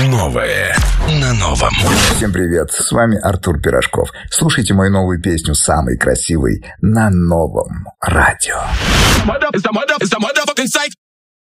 Новое на новом. Всем привет, с вами Артур Пирожков. Слушайте мою новую песню «Самый красивый» на новом радио.